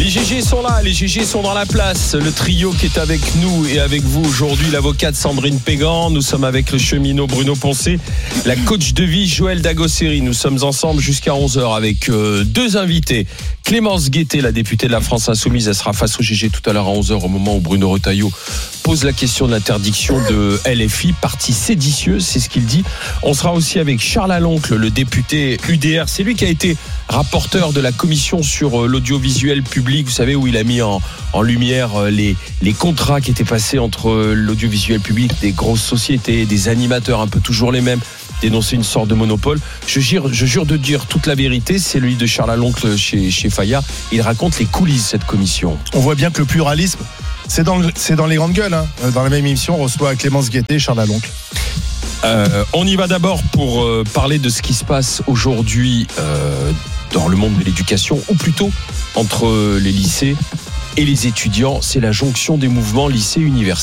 Les GG sont là, les GG sont dans la place. Le trio qui est avec nous et avec vous aujourd'hui, l'avocate Sandrine Pégan. Nous sommes avec le cheminot Bruno Poncé, la coach de vie Joël Dagosseri. Nous sommes ensemble jusqu'à 11h avec deux invités. Clémence Guettet, la députée de la France Insoumise, elle sera face au GG tout à l'heure à 11h au moment où Bruno Retailleau pose la question de l'interdiction de LFI, parti séditieux, c'est ce qu'il dit. On sera aussi avec Charles Aloncle, le député UDR. C'est lui qui a été rapporteur de la commission sur l'audiovisuel public, vous savez, où il a mis en lumière les contrats qui étaient passés entre l'audiovisuel public, des grosses sociétés, des animateurs un peu toujours les mêmes, dénoncer une sorte de monopole. Je jure de dire toute la vérité, c'est lui de Charles Aloncle chez Fayard. Il raconte les coulisses de cette commission. On voit bien que le pluralisme, c'est dans les grandes gueules. Dans la même émission, on reçoit Clémence Guettet et Charles Aloncle. On y va d'abord pour parler de ce qui se passe aujourd'hui dans le monde de l'éducation, ou plutôt entre les lycées et les étudiants. C'est la jonction des mouvements lycée-université.